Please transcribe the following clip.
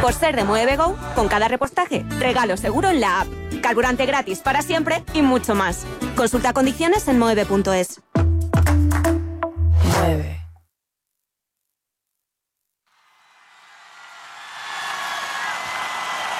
Por ser de Mueve Go, con cada repostaje, regalo seguro en la app, carburante gratis para siempre y mucho más. Consulta condiciones en moeve.es. 9.